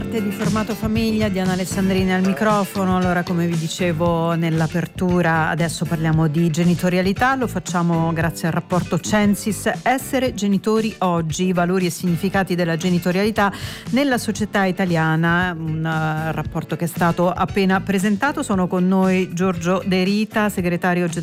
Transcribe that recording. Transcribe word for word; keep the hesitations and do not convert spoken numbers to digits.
parte di Formato Famiglia, Diana Alessandrini al microfono. Allora, come vi dicevo nell'apertura, adesso parliamo di genitorialità, lo facciamo grazie al rapporto Censis Essere genitori oggi, valori e significati della genitorialità nella società italiana, un uh, rapporto che è stato appena presentato. Sono con noi Giorgio De Rita, segretario generale